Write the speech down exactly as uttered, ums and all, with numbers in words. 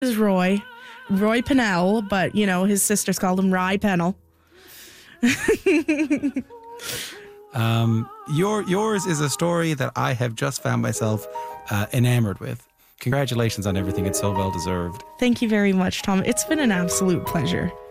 is Roy. Roy Pennell, but, you know, his sisters called him Rye Pennell. um, your Yours is a story that I have just found myself uh, enamored with. Congratulations on everything. It's so well deserved. Thank you very much, Tom. It's been an absolute pleasure.